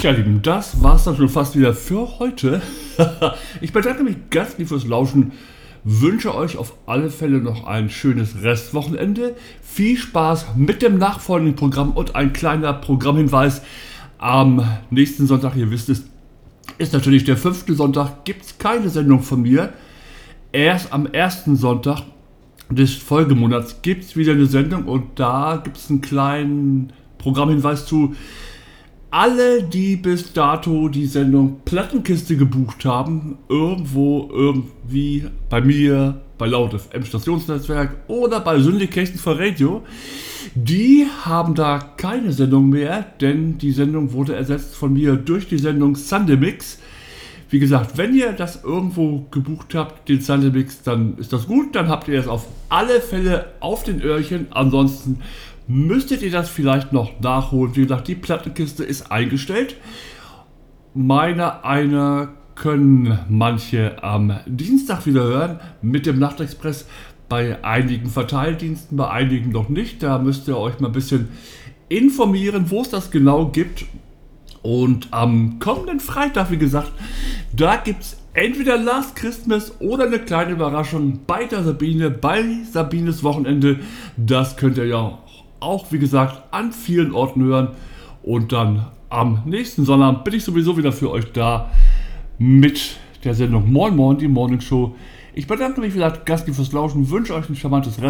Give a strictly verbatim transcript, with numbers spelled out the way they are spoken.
Ja, Lieben, das war's dann schon fast wieder für heute. Ich bedanke mich ganz lieb fürs Lauschen, wünsche euch auf alle Fälle noch ein schönes Restwochenende. Viel Spaß mit dem nachfolgenden Programm und ein kleiner Programmhinweis. Am nächsten Sonntag, ihr wisst es, ist natürlich der fünfte Sonntag, gibt es keine Sendung von mir. Erst am ersten Sonntag des Folgemonats gibt es wieder eine Sendung und da gibt es einen kleinen Programmhinweis zu. Alle, die bis dato die Sendung Plattenkiste gebucht haben, irgendwo, irgendwie bei mir, bei Laut F M Stationsnetzwerk oder bei Syndication for Radio, die haben da keine Sendung mehr, denn die Sendung wurde ersetzt von mir durch die Sendung Sunday Mix. Wie gesagt, wenn ihr das irgendwo gebucht habt, den Sunday Mix, dann ist das gut, dann habt ihr es auf alle Fälle auf den Öhrchen, ansonsten müsstet ihr das vielleicht noch nachholen. Wie gesagt, die Plattenkiste ist eingestellt. Meiner einer können manche am Dienstag wieder hören mit dem Nachtexpress. Bei einigen Verteildiensten, bei einigen noch nicht. Da müsst ihr euch mal ein bisschen informieren, wo es das genau gibt. Und am kommenden Freitag, wie gesagt, da gibt es entweder Last Christmas oder eine kleine Überraschung bei der Sabine, bei Sabines Wochenende. Das könnt ihr ja auch, wie gesagt, an vielen Orten hören. Und dann am nächsten Sonnabend bin ich sowieso wieder für euch da mit der Sendung Moin Moin, die Morning Show. Ich bedanke mich wieder ganz lieb fürs Lauschen, wünsche euch ein charmantes Rest.